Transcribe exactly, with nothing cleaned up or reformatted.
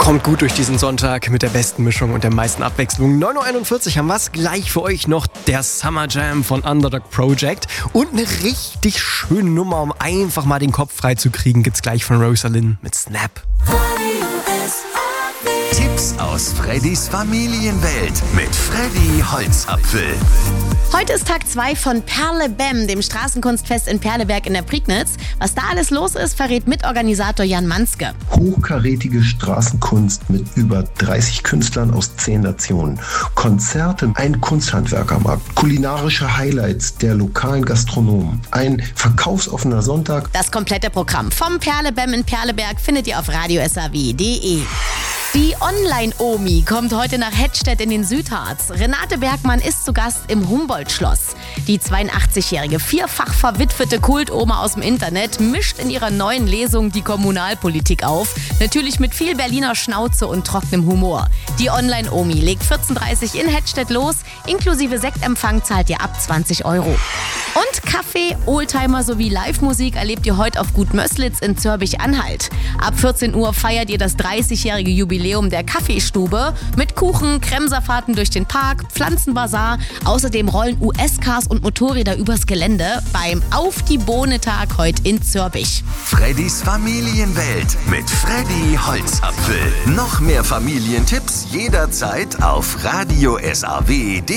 Kommt gut durch diesen Sonntag mit der besten Mischung und der meisten Abwechslung. neun Uhr einundvierzig haben wir's. Gleich für euch noch der Summer Jam von Underdog Project. Und eine richtig schöne Nummer, um einfach mal den Kopf frei zu kriegen, gibt's gleich von Rosalind mit Snap. Tipps aus Freddys Familienwelt mit Freddy Holzapfel. Heute ist Tag zwei von Perle Bem, dem Straßenkunstfest in Perleberg in der Prignitz. Was da alles los ist, verrät Mitorganisator Jan Manske. Hochkarätige Straßenkunst mit über dreißig Künstlern aus zehn Nationen. Konzerte, ein Kunsthandwerkermarkt, kulinarische Highlights der lokalen Gastronomen, ein verkaufsoffener Sonntag. Das komplette Programm vom Perle Bem in Perleberg findet ihr auf radio s a w punkt d e. Die Online-Omi kommt heute nach Hettstedt in den Südharz. Renate Bergmann ist zu Gast im Humboldt-Schloss. Die zweiundachtzigjährige, vierfach verwitwete Kultoma aus dem Internet mischt in ihrer neuen Lesung die Kommunalpolitik auf. Natürlich mit viel Berliner Schnauze und trockenem Humor. Die Online-Omi legt vierzehn Uhr dreißig in Hettstedt los. Inklusive Sektempfang zahlt ihr ab zwanzig Euro. Und Kaffee, Oldtimer sowie Live-Musik erlebt ihr heute auf Gut Möslitz in Zörbisch-Anhalt. Ab vierzehn Uhr feiert ihr das dreißigjährige Jubiläum der Kaffeestube mit Kuchen, Kremserfahrten durch den Park, Pflanzenbazar. Außerdem rollen U S-Cars und Motorräder übers Gelände beim Auf die Bohne-Tag heute in Zörbisch. Freddys Familienwelt mit Freddy Holzapfel. Noch mehr Familientipps jederzeit auf radio s a w punkt d e.